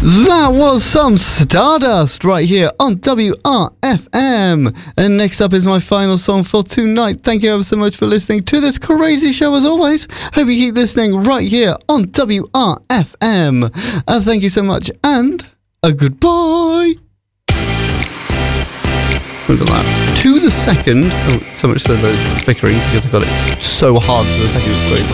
That was some Stardust right here on WRFM. And next up is my final song for tonight. Thank you ever so much for listening to this crazy show as always. Hope you keep listening right here on WRFM. Thank you so much and a goodbye. Look at that. To the second. Oh, so much so that it's flickering because I got it so hard for the second. It's great.